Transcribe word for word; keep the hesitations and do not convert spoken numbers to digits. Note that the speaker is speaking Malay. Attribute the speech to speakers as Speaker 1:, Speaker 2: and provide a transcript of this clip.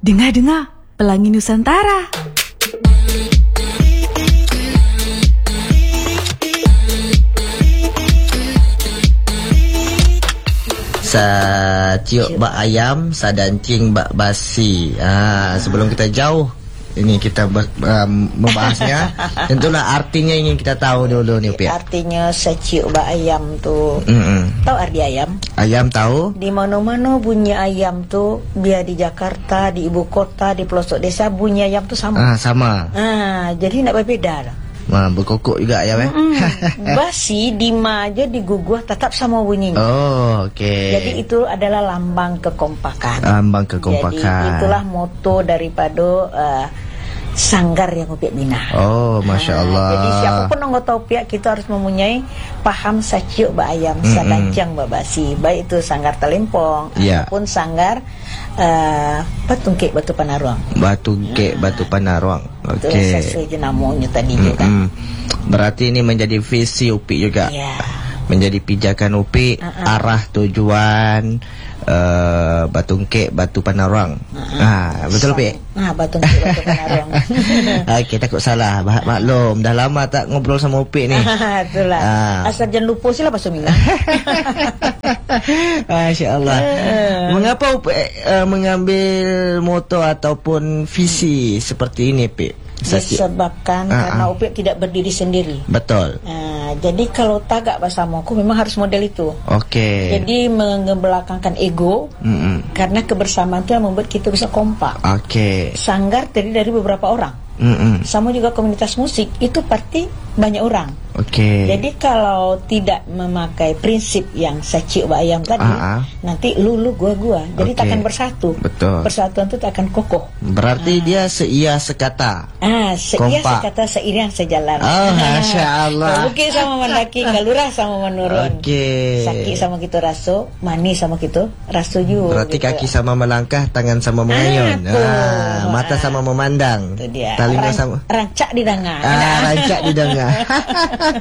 Speaker 1: Dengar-dengar, Pelangi Nusantara.
Speaker 2: Sa ciuk bak ayam, sa dancing bak basi. Ah, sebelum kita jauh ini kita ber, um, membahasnya, tentulah artinya ingin kita tahu dulu nih, Pia.
Speaker 3: Artinya seciuk bak ayam tuh.
Speaker 2: Mm-mm.
Speaker 3: Tahu arti ayam?
Speaker 2: Ayam tahu?
Speaker 3: Di mana-mana bunyi ayam tuh, biar di Jakarta, di ibu kota, di pelosok desa, bunyi ayam tuh sama.
Speaker 2: Ah, sama.
Speaker 3: Ah, jadi nak berbeda lah.
Speaker 2: Wah, berkokok juga ayam eh.
Speaker 3: Mm-mm. Basi di aja diguguh tetap sama bunyinya.
Speaker 2: Oh, okey.
Speaker 3: Jadi itu adalah lambang kekompakan.
Speaker 2: Lambang kekompakan.
Speaker 3: Jadi itulah moto daripada uh, sanggar yang Upiak bina.
Speaker 2: Oh, Masya Allah.
Speaker 3: Jadi siapapun anggota Upiak kita harus mempunyai paham saciuk bak ayam, mm-hmm. sadancang bak basi. Baik itu sanggar Talempong,
Speaker 2: yeah.
Speaker 3: ataupun sanggar uh, Batungkek Batu Panaruang.
Speaker 2: Batungkek nah. Batu Panaruang. Okey.
Speaker 3: Itu sesuai je namanya tadi mm-hmm. juga.
Speaker 2: Berarti ini menjadi visi Upik juga.
Speaker 3: Yeah.
Speaker 2: Menjadi pijakan Upik, uh-uh. arah tujuan uh, Batungkek Batu Panaruang. Uh-uh. Ah, betul Upik?
Speaker 3: Ah, Batungkek Batu Panaruang.
Speaker 2: Okey, takut salah. Maklum, dah lama tak ngobrol sama Upik ni.
Speaker 3: Itulah. Ah. Asal jangan lupa sila pasal Mina.
Speaker 2: Masya-Allah. Uh. Mengapa Upik uh, mengambil moto ataupun visi seperti ini, Upik?
Speaker 3: Disebabkan uh-uh. karena Upik tidak berdiri sendiri.
Speaker 2: Betul.
Speaker 3: Uh, jadi kalau tagak bersamaku memang harus model itu.
Speaker 2: Okey.
Speaker 3: Jadi mengebelakangkan ego, mm-mm. karena kebersamaan itu yang membuat kita bisa kompak.
Speaker 2: Okey.
Speaker 3: Sanggar terdiri dari beberapa orang. Mm-mm. Sama juga komunitas musik itu pasti banyak orang.
Speaker 2: Okey.
Speaker 3: Jadi kalau tidak memakai prinsip yang saciuk bak ayam tadi, uh-huh. nanti lu lu gua gua, jadi
Speaker 2: okay.
Speaker 3: takkan bersatu.
Speaker 2: Betul.
Speaker 3: Persatuan itu takkan kokoh.
Speaker 2: Berarti uh. dia seia sekata.
Speaker 3: Ah, seia sekata seiring sejalan.
Speaker 2: Oh, Masya Allah.
Speaker 3: Bukit sama mendaki, galurah sama menurun.
Speaker 2: Okey.
Speaker 3: Sakit sama kita raso, manis sama kita raso juga.
Speaker 2: Berarti
Speaker 3: gitu.
Speaker 2: Kaki sama melangkah, tangan sama mengayun. Ah, ah, mata ah. sama memandang.
Speaker 3: Itu dia.
Speaker 2: Telinga
Speaker 3: Ran-
Speaker 2: sama
Speaker 3: rancak didengar.
Speaker 2: Ah, rancak didengar.